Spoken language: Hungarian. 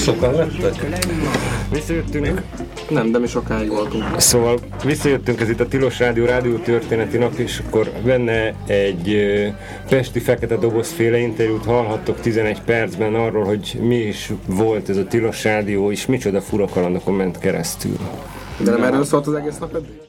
Sokan lettek? Visszajöttünk. Nem, de mi sokáig voltunk. Szóval visszajöttünk, ez itt a Tilos Rádió történeti nap, és akkor benne egy pesti fekete dobozféle interjút hallhattok 11 percben arról, hogy mi is volt ez a Tilos Rádió, és micsoda fura kalandokon ment keresztül. De nem erről szólt az egész nap eddig?